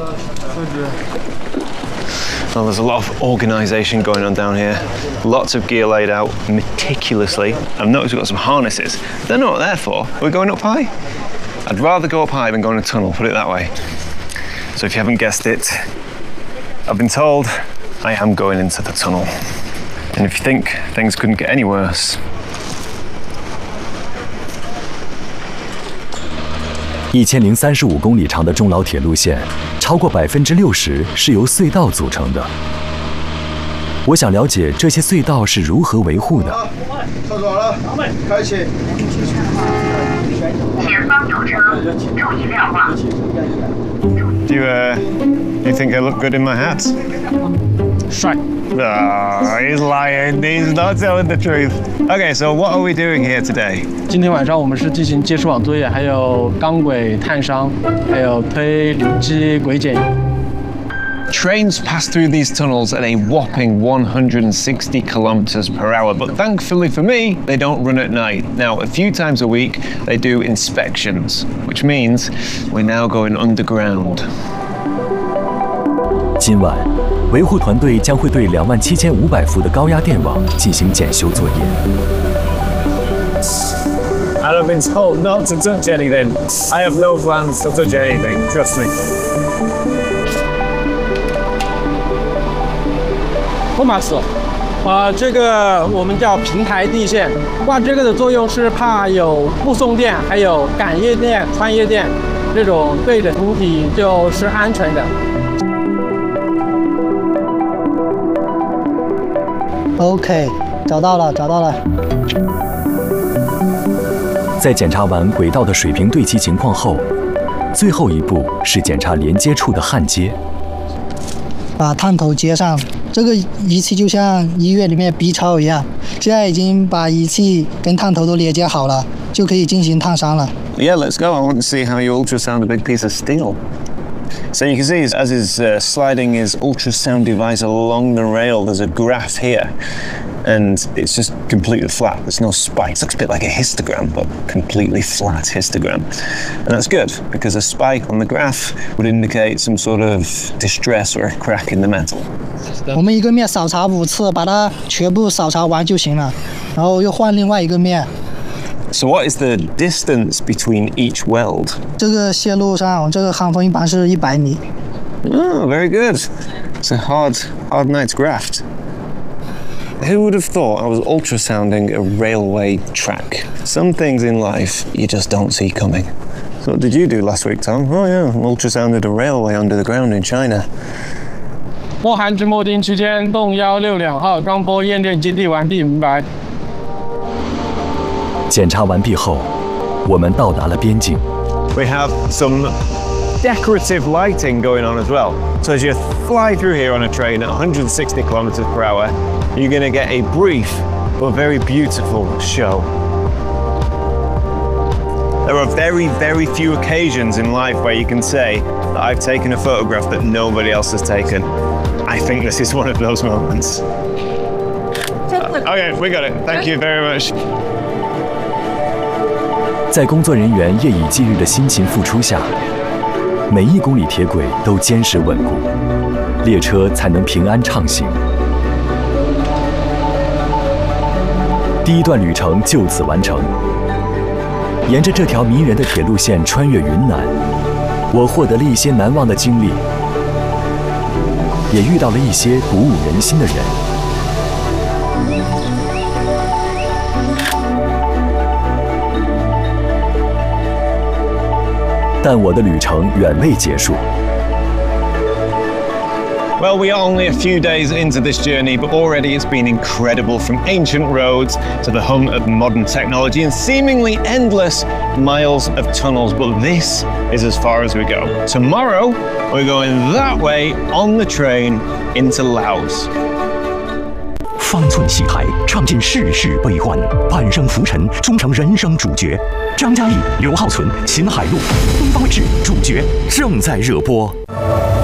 Well, there's a lot of organisation going on down here. Lots of gear laid out meticulously. I've noticed we've got some harnesses. Don't know what they're for. We're going up high? I'd rather go up high than go in a tunnel, put it that way. So if you haven't guessed it, I've been told I am going into the tunnel. And if you think things couldn't get any worse, 1035公里长的中老铁路线，超过60%是由隧道组成的。我想了解这些隧道是如何维护的。 厕所了，开启。 前方有车，注意瞭望。 Do you think I look good in my hat? 帅。 He's lying. He's not telling the truth. Okay, so what are we doing here today? 今天晚上我们是进行接触网作业，还有钢轨探伤，还有推灵机轨检。 Trains pass through these tunnels at a whopping 160 kilometers per hour, but thankfully for me, they don't run at night. Now, a few times a week, they do inspections, which means we're now going underground. 今晚，维护团队将会对27500伏的高压电网进行检修作业。 I've been told not to touch anything. I have no plans to touch anything. Trust me. 托马斯，这个我们叫平台地线，挂这个的作用是怕有目送电，还有感应电、穿越电，这种对着主体就是安全的。 OK， 找到了。 在检查完轨道的水平对齐情况后，最后一步是检查连接处的焊接。 把探头接上，这个仪器就像医院里面 B 超一样，现在已经把仪器跟探头都连接好了，就可以进行探伤了。 Yeah, let's go. I want to see how you ultrasound a big piece of steel. So you can see as he's sliding his ultrasound device along the rail, there's a graph here. And it's just completely flat. There's no spikes. Looks a bit like a histogram, but completely flat histogram. And that's good, because a spike on the graph would indicate some sort of distress or a crack in the metal. 我们一个面扫查5次，把它全部扫查完就行了，然后又换另外一个面。 So what is the distance between each weld? 这个线路上，这个焊缝一般是100米。 Oh, very good. It's a hard night's graft. Who would have thought I was ultrasounding a railway track? Some things in life you just don't see coming. So what did you do last week, Tom? Oh yeah, ultrasounded a railway under the ground in China. 莫寒至莫丁区间动162号钢波验电基地完毕，明白。 检查完毕后，我们到达了边境。 We have some decorative lighting going on as well. So as you fly through here on a train at 160 kilometers per hour, you're going to get a brief but very beautiful show. There are very, very few occasions in life where you can say that I've taken a photograph that nobody else has taken. I think this is one of those moments. Okay, we got it. Thank you very much. 在工作人员夜以继日的辛勤付出下，每1公里铁轨都坚实稳固，列车才能平安畅行。第一段旅程就此完成。沿着这条迷人的铁路线穿越云南，我获得了一些难忘的经历，也遇到了一些鼓舞人心的人。 但我的旅程远未结束。 Well, we are only a few days into this journey, but already it's been incredible, from ancient roads to the hum of modern technology and seemingly endless miles of tunnels. But this is as far as we go. Tomorrow, we're going that way on the train into Laos. 方寸戏台，唱尽世事悲欢，半生浮沉，终成人生主角。张嘉译、刘浩存、秦海璐，东方卫视主角正在热播。